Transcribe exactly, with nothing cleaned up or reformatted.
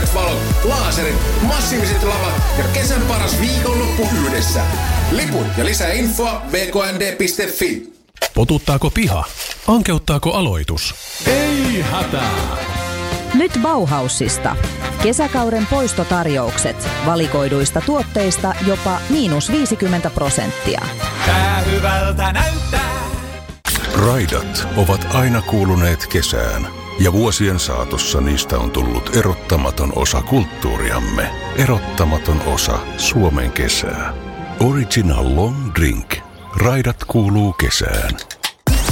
uudet valot, laserit, massiiviset lavat ja kesän paras viikonloppu yhdessä. Liput ja lisää infoa v k n d piste f i. Potuttaako piha? Ankeuttaako aloitus? Ei hätää! Nyt Bauhausista. Kesäkauden poistotarjoukset. Valikoiduista tuotteista jopa miinus viisikymmentä prosenttia. Tää hyvältä näyttää! Raidat ovat aina kuuluneet kesään. Ja vuosien saatossa niistä on tullut erottamaton osa kulttuuriamme. Erottamaton osa Suomen kesää. Original Long Drink. Raidat kuuluu kesään.